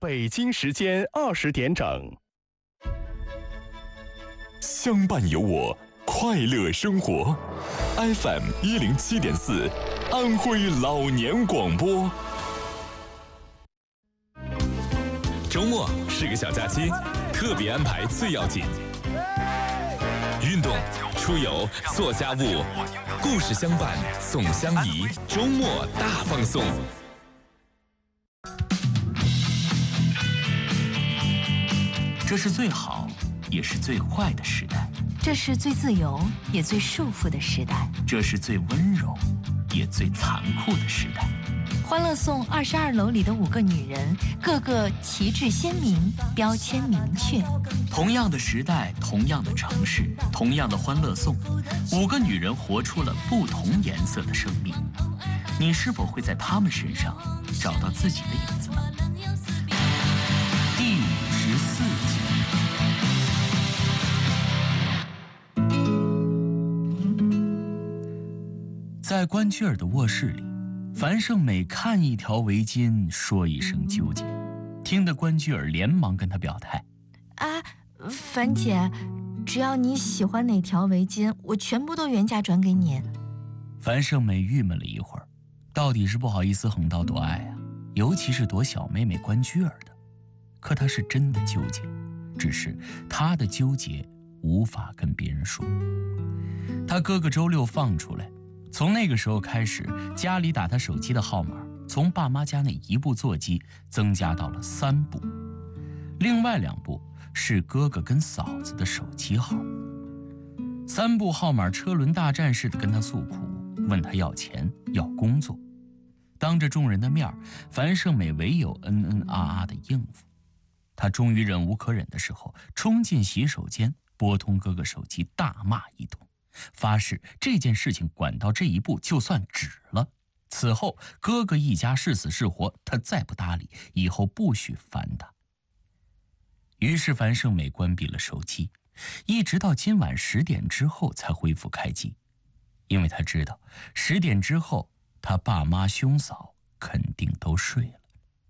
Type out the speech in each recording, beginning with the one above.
北京时间20点整。 相伴有我，快乐生活。FM 107.4，安徽老年广播。周末是个小假期，特别安排最要紧。运动、出游、做家务，故事相伴，送相宜，周末大放送。 这是最好，也是最坏的时代。 这是最自由，也最束缚的时代。 这是最温柔，也最残酷的时代。 欢乐颂22楼里的5个女人，个个旗帜鲜明，标签明确。 同样的时代，同样的城市，同样的欢乐颂，5个女人活出了不同颜色的生命。你是否会在她们身上找到自己的影子呢？第54集。在关雎尔的卧室里，樊胜美看一条围巾，说一声纠结，听得关雎尔连忙跟她表态：“ 啊，樊姐，只要你喜欢哪条围巾，我全部都原价转给你。” 樊胜美郁闷了一会儿，到底是不好意思横刀夺爱啊，尤其是夺小妹妹关雎尔的。可她是真的纠结，只是她的纠结无法跟别人说。她哥哥周六放出来，从那个时候开始，家里打他手机的号码从爸妈家那1部座机增加到了3部，另外2部是哥哥跟嫂子的手机号。3部号码车轮大战似的跟他诉苦，问他要钱要工作。当着众人的面，樊胜美唯有啊的应付。他终于忍无可忍的时候，冲进洗手间，拨通哥哥手机，大骂一通，发誓这件事情管到这一步就算止了，此后哥哥一家是死是活他再不搭理，以后不许烦他。于是樊胜美关闭了手机，一直到今晚10点之后才恢复开机，因为他知道10点之后他爸妈兄嫂肯定都睡了。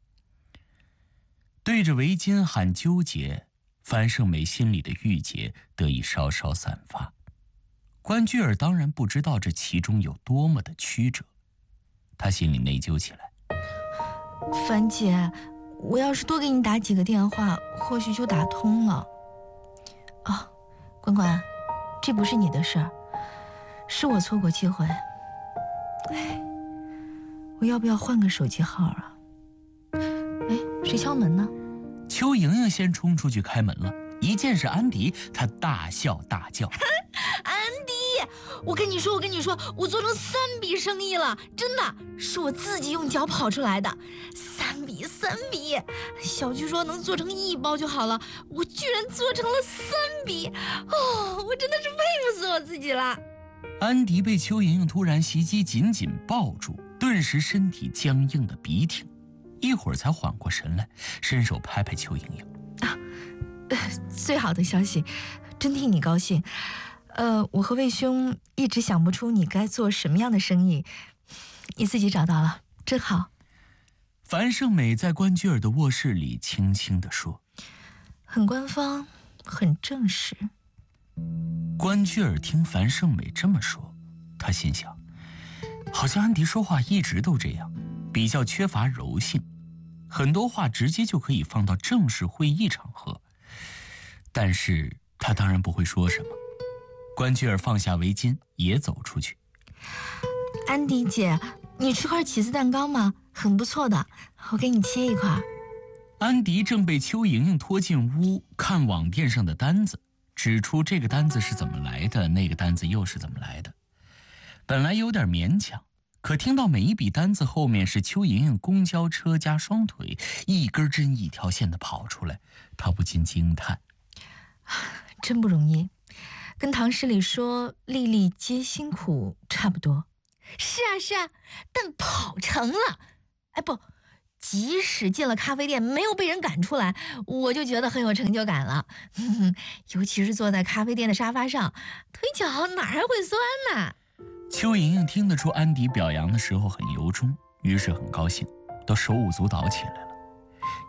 对着围巾喊纠结，樊胜美心里的郁结得以稍稍散发。关雎尔当然不知道这其中有多么的曲折，他心里内疚起来。 樊姐，我要是多给你打几个电话，或许就打通了。哦，关关，这不是你的事儿，是我错过机会。哎，我要不要换个手机号啊？哎，谁敲门呢？ 邱莹莹先冲出去开门了，一见是安迪，她大笑大叫。 安迪，我跟你说，我做成3笔生意了，真的是我自己用脚跑出来的。3笔，小菊说能做成1包就好了，我居然做成了3笔，哦，我真的是佩服死我自己了。 安迪被邱莹莹突然袭击紧紧抱住，顿时身体僵硬的笔挺，一会儿才缓过神来，伸手拍拍邱莹莹。 最好的消息，真替你高兴。我和魏兄一直想不出你该做什么样的生意，你自己找到了，真好。 樊胜美在关雎尔的卧室里轻轻地说：“ 很官方，很正式。” 关雎尔听樊胜美这么说，他心想，好像安迪说话一直都这样，比较缺乏柔性，很多话直接就可以放到正式会议场合。但是他当然不会说什么。关雎尔放下围巾，也走出去。 安迪姐，你吃块起司蛋糕吗？很不错的，我给你切一块。 安迪正被邱莹莹拖进屋，看网店上的单子，指出这个单子是怎么来的，那个单子又是怎么来的。本来有点勉强，可听到每一笔单子后面是邱莹莹公交车加双腿，一根针一条线的跑出来，他不禁惊叹： 真不容易，跟唐诗里说粒粒皆辛苦差不多。是啊，但跑成了。哎不，即使进了咖啡店没有被人赶出来，我就觉得很有成就感了。尤其是坐在咖啡店的沙发上，腿脚哪还会酸呢？ 邱莹莹听得出安迪表扬的时候很由衷，于是很高兴，都手舞足蹈起来了。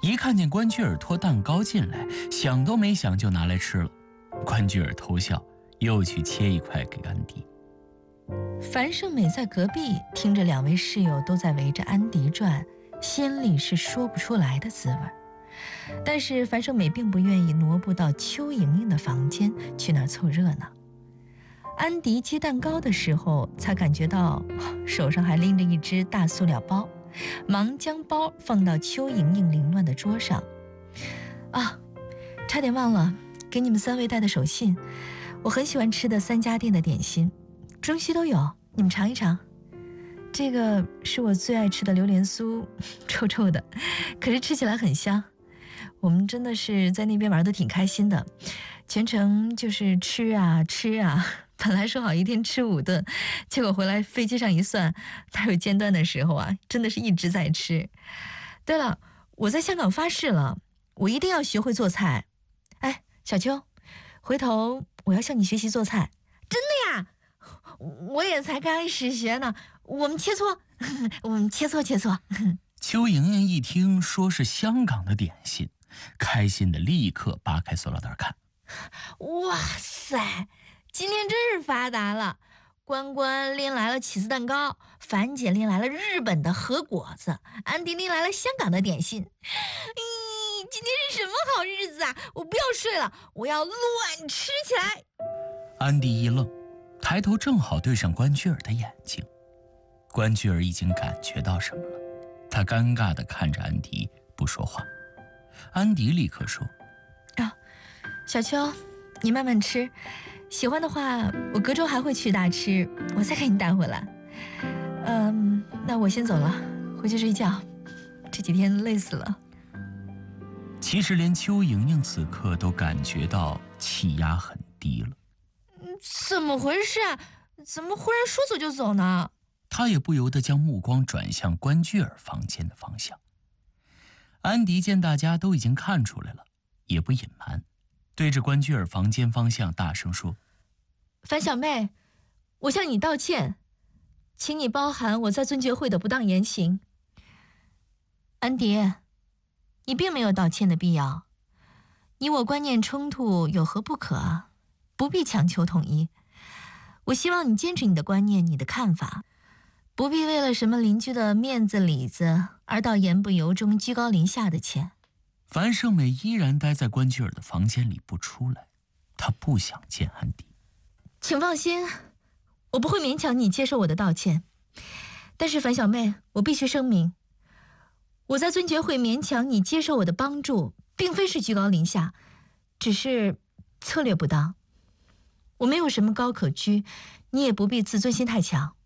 一看见关雎尔拖蛋糕进来，想都没想就拿来吃了。关雎尔偷笑，又去切一块给安迪。 樊胜美在隔壁听着两位室友都在围着安迪转，心里是说不出来的滋味。但是樊胜美并不愿意挪步到邱莹莹的房间去那儿凑热闹。安迪接蛋糕的时候，才感觉到手上还拎着一只大塑料包，忙将包放到邱莹莹凌乱的桌上。啊，差点忘了给你们3位带的手信，我很喜欢吃的3家店的点心，中西都有，你们尝一尝。这个是我最爱吃的榴莲酥，臭臭的，可是吃起来很香。我们真的是在那边玩得挺开心的，全程就是吃啊吃啊。本来说好一天吃5顿，结果回来飞机上一算，哪有间断的时候啊，真的是一直在吃。对了，我在香港发誓了，我一定要学会做菜。哎，小秋，回头我要向你学习做菜。真的呀？我也才刚开始学呢，我们切磋，我们切磋切磋。 邱莹莹一听说是香港的点心，开心的立刻扒开塑料袋看。 哇塞，今天真是发达了！关关拎来了起司蛋糕，樊姐拎来了日本的和果子，安迪拎来了香港的点心。今天是什么好日子啊！我不要睡了，我要乱吃起来。 安迪一愣，抬头正好对上关雎尔的眼睛。关雎尔已经感觉到什么了，他尴尬地看着安迪不说话。安迪立刻说： 小秋，你慢慢吃，喜欢的话我隔周还会去大吃，我再给你带回来。那我先走了，回去睡觉，这几天累死了。 其实连邱莹莹此刻都感觉到气压很低了。 怎么回事啊？怎么忽然说走就走呢？ 他也不由得将目光转向关雎尔房间的方向。安迪见大家都已经看出来了，也不隐瞒，对着关雎尔房间方向大声说： 樊小妹，我向你道歉，请你包涵我在尊爵会的不当言行。安迪，你并没有道歉的必要，你我观念冲突有何不可？不必强求统一。我希望你坚持你的观念，你的看法，不必为了什么邻居的面子里子而到言不由衷、居高临下的歉。 樊胜美依然待在关雎尔的房间里不出来，她不想见安迪。 请放心，我不会勉强你接受我的道歉。但是樊小妹，我必须声明，我在尊爵会勉强你接受我的帮助，并非是居高临下，只是策略不当。我没有什么高可居，你也不必自尊心太强。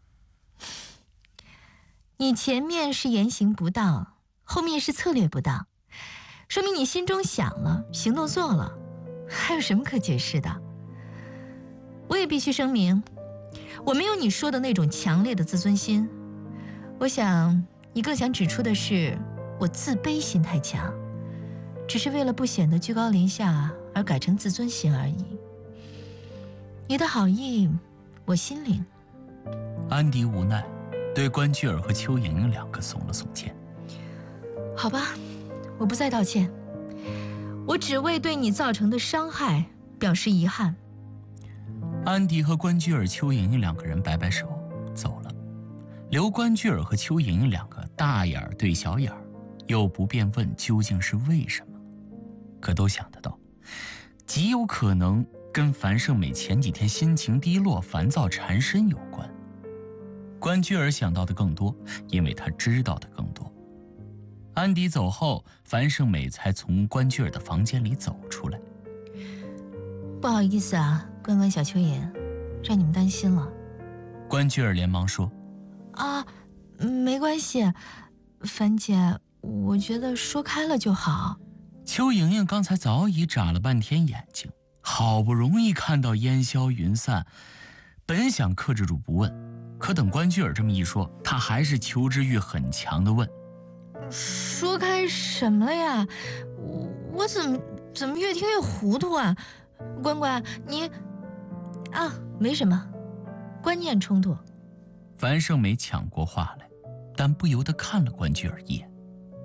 你前面是言行不当，后面是策略不当，说明你心中想了，行动做了，还有什么可解释的？我也必须声明，我没有你说的那种强烈的自尊心。我想你更想指出的是我自卑心太强，只是为了不显得居高临下而改成自尊心而已。你的好意我心领。 安迪无奈对关雎尔和邱莹莹2个耸了耸肩。 好吧，我不再道歉，我只为对你造成的伤害表示遗憾。 安迪和关雎尔、邱莹莹2个人摆摆手走了，留关雎尔和邱莹莹2个大眼对小眼，又不便问究竟是为什么，可都想得到，极有可能跟樊胜美前几天心情低落、烦躁缠身有关。关雎尔想到的更多，因为他知道的更多。安迪走后，樊胜美才从关雎尔的房间里走出来。 不好意思啊，关关、小秋妍，让你们担心了。 关雎尔连忙说： 啊，没关系，樊姐，我觉得说开了就好。 邱莹莹刚才早已眨了半天眼睛，好不容易看到烟消云散，本想克制住不问，可等关雎尔这么一说，她还是求知欲很强的问： 说开什么了呀？我怎么越听越糊涂啊？关关，你啊，没什么，观念冲突。 樊胜美抢过话来，但不由得看了关雎尔一眼。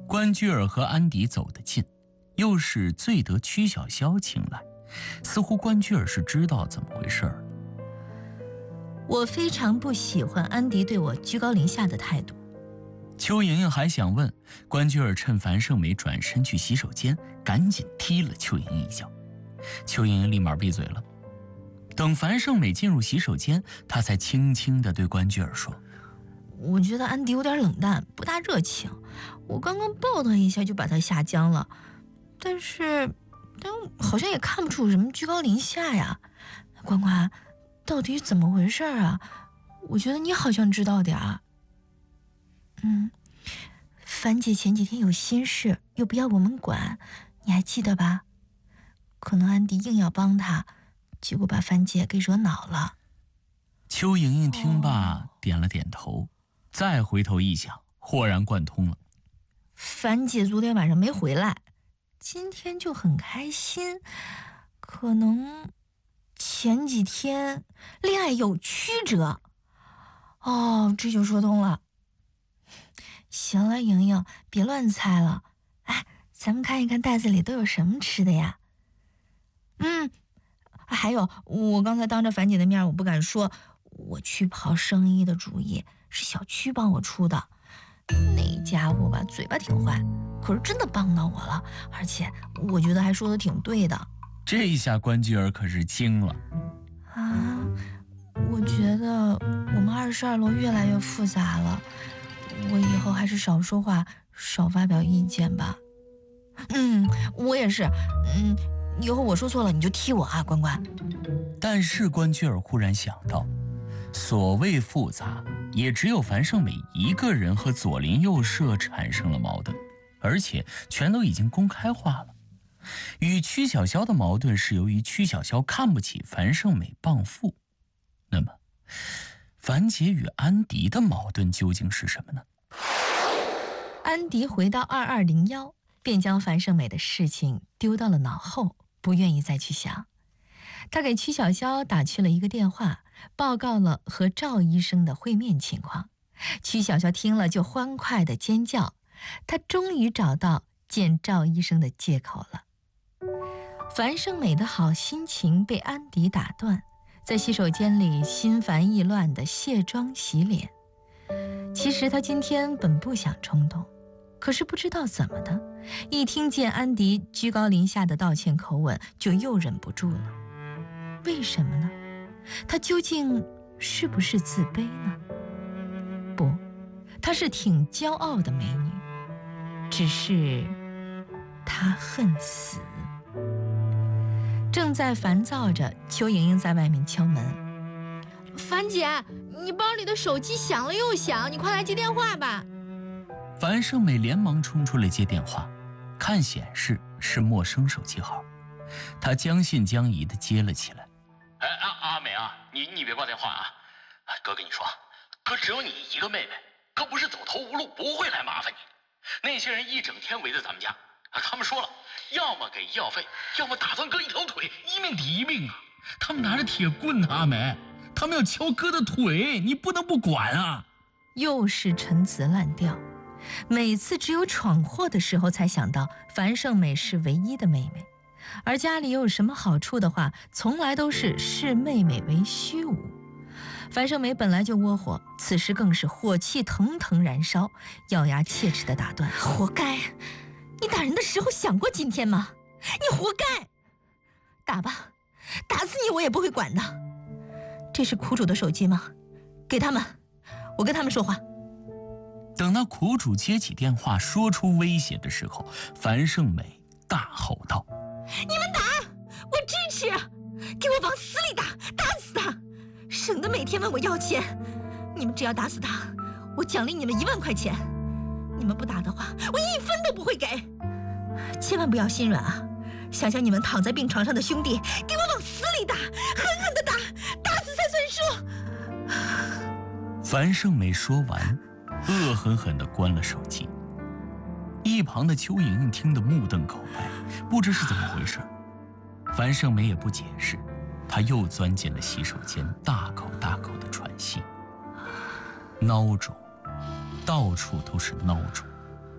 关雎尔和安迪走得近，又是最得曲小潇青睐，似乎关雎尔是知道怎么回事儿。 我非常不喜欢安迪对我居高临下的态度。 邱莹莹还想问，关雎尔趁樊胜美转身去洗手间，赶紧踢了邱莹莹一脚。邱莹莹立马闭嘴了。等樊胜美进入洗手间，她才轻轻地对关雎尔说：“ 我觉得安迪有点冷淡，不大热情。我刚刚抱他一下就把他吓僵了，但好像也看不出什么居高临下呀。关关，到底怎么回事啊？我觉得你好像知道点儿。樊姐前几天有心事，又不要我们管，你还记得吧？可能安迪硬要帮他，结果把樊姐给惹恼了。” 邱莹莹听罢点了点头，再回头一想，豁然贯通了。 樊姐昨天晚上没回来，今天就很开心，可能前几天恋爱有曲折。这就说通了。行了，莹莹，别乱猜了。咱们看一看袋子里都有什么吃的呀？还有，我刚才当着樊姐的面，我不敢说，我去跑生意的主意是小区帮我出的。那家伙吧，嘴巴挺坏，可是真的帮到我了，而且我觉得还说的挺对的。 这一下关雎尔可是惊了。 我觉得我们22楼越来越复杂了，我以后还是少说话，少发表意见吧。我也是。以后我说错了你就踢我啊，关关。 但是关雎尔忽然想到，所谓复杂，也只有樊胜美一个人和左邻右舍产生了矛盾，而且全都已经公开化了。与曲小潇的矛盾是由于曲小潇看不起樊胜美傍父，那么樊姐与安迪的矛盾究竟是什么呢？ 安迪回到2201，便将樊胜美的事情丢到了脑后，不愿意再去想。他给曲小潇打去了一个电话，报告了和赵医生的会面情况。曲小潇听了就欢快地尖叫，他终于找到见赵医生的借口了。樊胜美的好心情被安迪打断，在洗手间里心烦意乱地卸妆洗脸。其实他今天本不想冲动，可是不知道怎么的，一听见安迪居高临下的道歉口吻，就又忍不住了。为什么呢？她究竟是不是自卑呢？不，她是挺骄傲的美女，只是她恨死。正在烦躁着，邱莹莹在外面敲门。樊姐，你包里的手机响了又响，你快来接电话吧。 樊胜美连忙冲出来接电话，看显示是陌生手机号，她将信将疑地接了起来。 阿美啊，你别挂电话啊！哥跟你说，哥只有你一个妹妹，哥不是走投无路，不会来麻烦你。那些人一整天围着咱们家，他们说了，要么给医药费，要么打断哥一条腿，一命抵一命啊！ 他们拿着铁棍呢，阿美，他们要敲哥的腿，你不能不管啊！ 又是陈词滥调，每次只有闯祸的时候才想到樊胜美是唯一的妹妹。而家里有什么好处的话，从来都是视妹妹为虚无。樊胜美本来就窝火，此时更是火气腾腾燃烧，咬牙切齿地打断：活该！你打人的时候想过今天吗？你活该！打吧，打死你我也不会管的。这是苦主的手机吗？给他们，我跟他们说话。 等那苦主接起电话说出威胁的时候，樊胜美大吼道： 你们打，我支持，给我往死里打，打死他，省得每天问我要钱。你们只要打死他，我奖励你们1万块钱。你们不打的话，我1分都不会给。千万不要心软啊，想想你们躺在病床上的兄弟，给我往死里打，狠狠地打，打死才算数。 樊胜美说完，恶狠狠地关了手机。一旁的邱莹莹听得目瞪口呆，不知是怎么回事。樊胜美也不解释，她又钻进了洗手间，大口大口地喘息。孬种，到处都是孬种。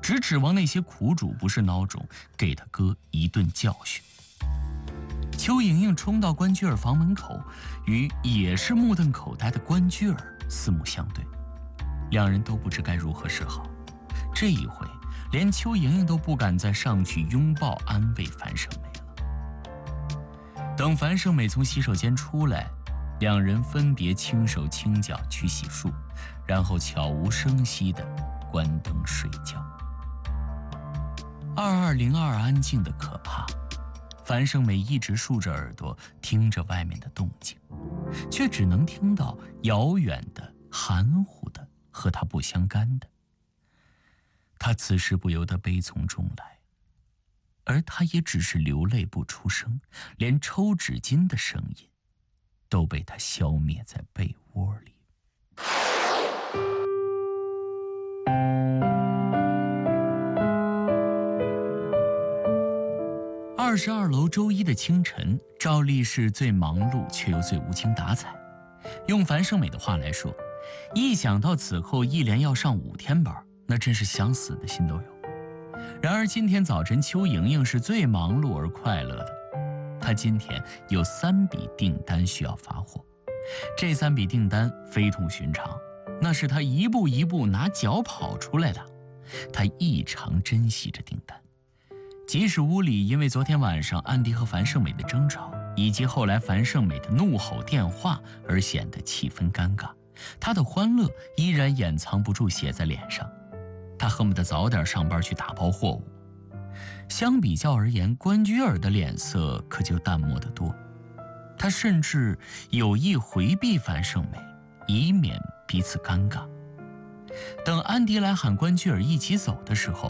只指望那些苦主不是孬种，给他哥一顿教训。邱莹莹冲到关雎尔房门口，与也是目瞪口呆的关雎尔四目相对，两人都不知该如何是好。这一回，连邱莹莹都不敢再上去拥抱安慰樊胜美了。等樊胜美从洗手间出来，两人分别轻手轻脚去洗漱，然后悄无声息地关灯睡觉。2202安静得可怕，樊胜美一直竖着耳朵听着外面的动静，却只能听到遥远的、含糊的、和她不相干的。她此时不由得悲从中来，而她也只是流泪不出声，连抽纸巾的声音都被她消灭在被窝里。22楼周一的清晨，照例是最忙碌却又最无精打采。用樊胜美的话来说，一想到此后一连要上5天班，那真是想死的心都有。然而今天早晨，邱莹莹是最忙碌而快乐的。她今天有3笔订单需要发货，这3笔订单非同寻常，那是她一步一步拿脚跑出来的。她异常珍惜这订单。即使屋里因为昨天晚上安迪和樊胜美的争吵，以及后来樊胜美的怒吼电话而显得气氛尴尬，她的欢乐依然掩藏不住写在脸上。她恨不得早点上班去打包货物。相比较而言，关雎尔的脸色可就淡漠得多。他甚至有意回避樊胜美，以免彼此尴尬。等安迪来喊关雎尔一起走的时候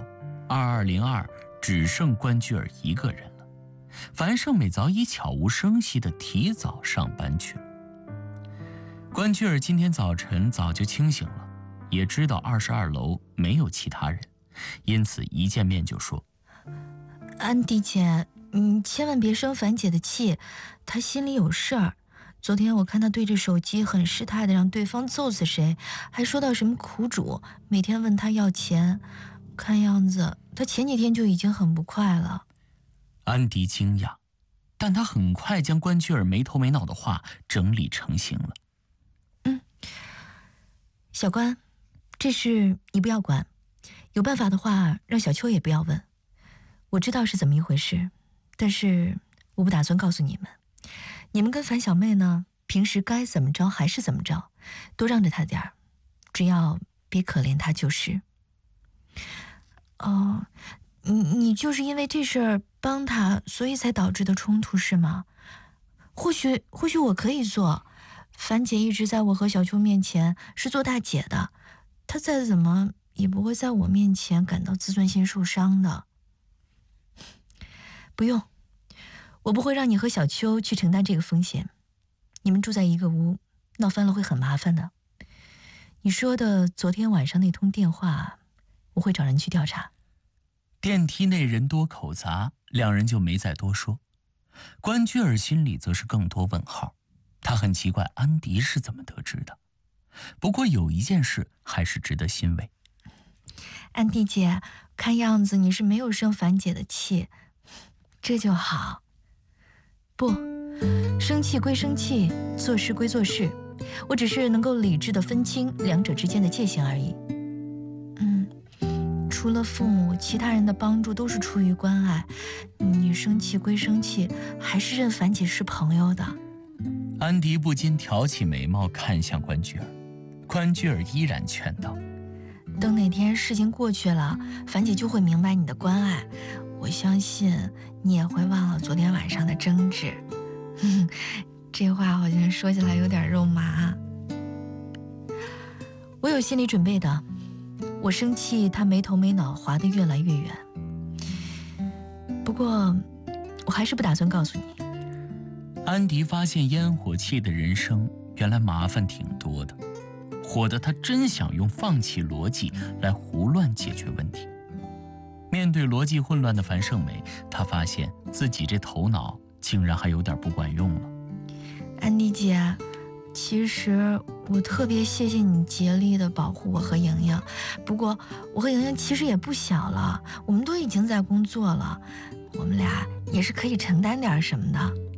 ，2202只剩关雎尔一个人了。樊胜美早已悄无声息地提早上班去了。关雎尔今天早晨早就清醒了，也知道22楼没有其他人，因此一见面就说：“ 安迪姐，你千万别生樊姐的气，她心里有事儿。昨天我看她对着手机很失态的让对方揍死谁，还说到什么苦主，每天问她要钱。看样子她前几天就已经很不快了。” 安迪惊讶，但他很快将关雎尔没头没脑的话整理成型了。 小关，这事你不要管，有办法的话让小秋也不要问。我知道是怎么一回事，但是我不打算告诉你们。你们跟樊小妹呢，平时该怎么着还是怎么着，多让着她点儿，只要别可怜她就是。哦，你就是因为这事儿帮她，所以才导致的冲突是吗？或许我可以做。樊姐一直在我和小秋面前是做大姐的，她再怎么也不会在我面前感到自尊心受伤的。不用，我不会让你和小秋去承担这个风险。你们住在一个屋，闹翻了会很麻烦的。你说的昨天晚上那通电话，我会找人去调查。 电梯内人多口杂，两人就没再多说。关雎尔心里则是更多问号，他很奇怪安迪是怎么得知的。不过有一件事还是值得欣慰。 安迪姐，看样子你是没有生樊姐的气，这就好。不，生气归生气，做事归做事，我只是能够理智地分清两者之间的界限而已。除了父母，其他人的帮助都是出于关爱。你生气归生气，还是认樊姐是朋友的。 安迪不禁挑起眉毛看向关雎尔，关雎尔依然劝道：“ 等哪天事情过去了，樊姐就会明白你的关爱。我相信你也会忘了昨天晚上的争执。”这话好像说起来有点肉麻。我有心理准备的。我生气，他没头没脑滑得越来越远。不过，我还是不打算告诉你。 安迪发现烟火气的人生原来麻烦挺多的，火得他真想用放弃逻辑来胡乱解决问题。面对逻辑混乱的樊胜美，他发现自己这头脑竟然还有点不管用了。 安迪姐， 其实我特别谢谢你竭力的保护我和莹莹，不过我和莹莹其实也不小了，我们都已经在工作了，我们俩也是可以承担点什么的。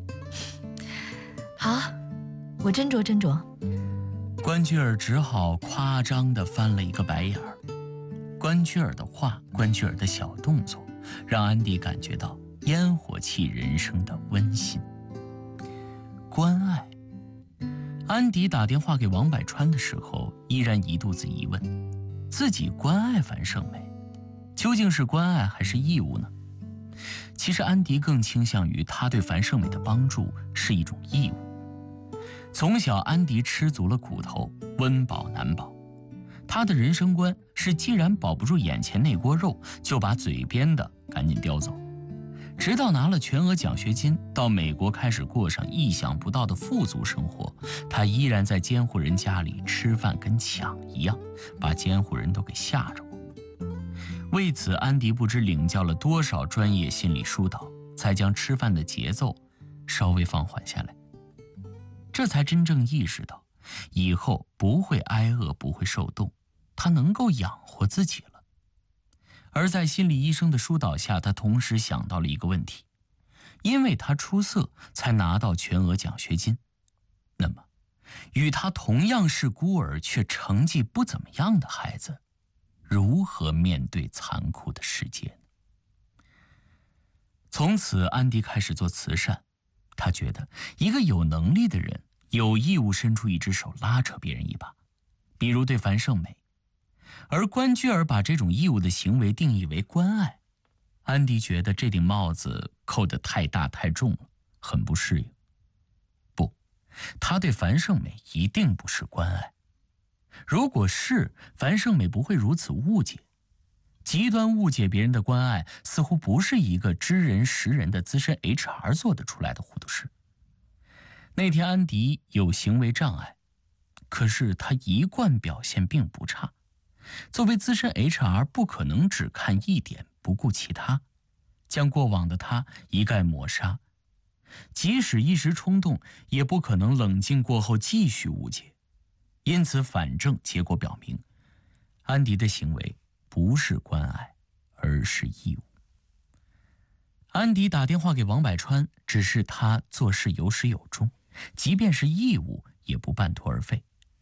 好，我斟酌斟酌。 关雎尔只好夸张地翻了一个白眼儿。关雎尔的话，关雎尔的小动作，让安迪感觉到烟火气人生的温馨。关爱。安迪打电话给王百川的时候，依然一肚子疑问：自己关爱樊胜美，究竟是关爱还是义务呢？其实安迪更倾向于他对樊胜美的帮助是一种义务。从小，安迪吃足了苦头，温饱难保。他的人生观是，既然保不住眼前那锅肉，就把嘴边的赶紧叼走。直到拿了全额奖学金，到美国开始过上意想不到的富足生活，他依然在监护人家里吃饭跟抢一样，把监护人都给吓着过。为此，安迪不知领教了多少专业心理疏导，才将吃饭的节奏稍微放缓下来。这才真正意识到，以后不会挨饿，不会受冻，他能够养活自己了。而在心理医生的疏导下，他同时想到了一个问题：因为他出色，才拿到全额奖学金。那么，与他同样是孤儿却成绩不怎么样的孩子，如何面对残酷的世界呢？从此，安迪开始做慈善。他觉得，一个有能力的人有义务伸出一只手拉扯别人一把，比如对樊胜美。而关雎尔把这种义务的行为定义为关爱，安迪觉得这顶帽子扣得太大太重了，很不适应。不，他对樊胜美一定不是关爱。如果是，樊胜美不会如此误解。极端误解别人的关爱，似乎不是一个知人识人的资深 HR 做得出来的糊涂事。那天安迪有行为障碍，可是他一贯表现并不差。作为资深 HR， 不可能只看一点不顾其他，将过往的他一概抹杀。即使一时冲动，也不可能冷静过后继续误解。因此，反正结果表明，安迪的行为不是关爱，而是义务。安迪打电话给王百川，只是他做事有始有终，即便是义务，也不半途而废。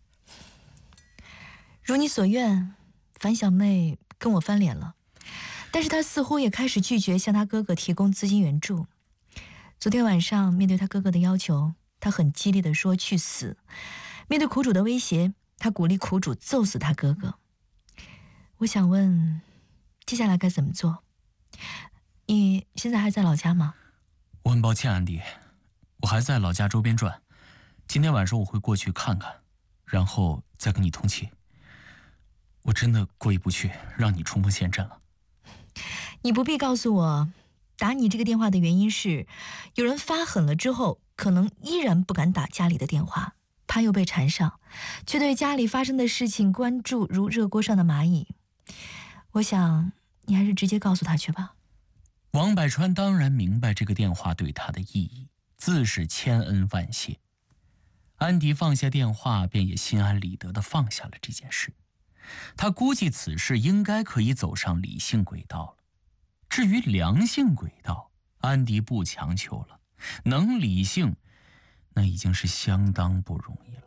如你所愿，樊小妹跟我翻脸了，但是她似乎也开始拒绝向她哥哥提供资金援助。昨天晚上，面对她哥哥的要求，她很激烈地说去死。面对苦主的威胁，她鼓励苦主揍死她哥哥。我想问，接下来该怎么做？你现在还在老家吗？ 我很抱歉，安迪，我还在老家周边转。今天晚上我会过去看看，然后再跟你通气。我真的过意不去，让你冲锋陷阵了。 你不必告诉我，打你这个电话的原因是，有人发狠了之后，可能依然不敢打家里的电话，怕又被缠上，却对家里发生的事情关注如热锅上的蚂蚁。我想，你还是直接告诉他去吧。 王百川当然明白这个电话对他的意义，自是千恩万谢。安迪放下电话，便也心安理得地放下了这件事。他估计此事应该可以走上理性轨道了。至于良性轨道，安迪不强求了。能理性，那已经是相当不容易了。